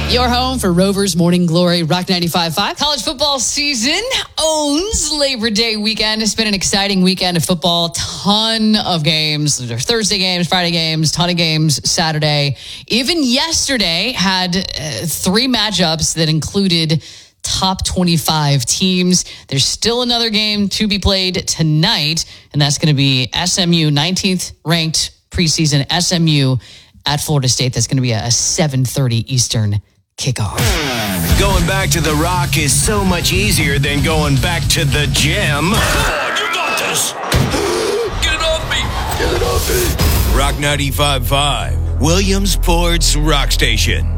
Your home for Rovers Morning Glory, Rock 95.5. College football season owns Labor Day weekend. It's been an exciting weekend of football. Ton of games. There's Thursday games, Friday games, ton of games Saturday. Even yesterday had 3 matchups that included top 25 teams. There's still another game to be played tonight, and that's going to be SMU, 19th ranked preseason SMU at Florida State. That's going to be a 7:30 Eastern kickoff. Going back to the Rock is so much easier than going back to the gym. Come on, you got this. Get it off me. Get it off me. Rock 95.5, Williamsport's Rock Station.